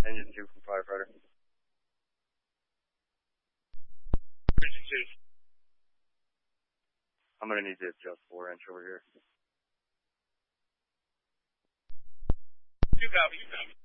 Engine 2 from firefighter. Engine 2. I'm going to need to adjust 4-inch over here. You copy.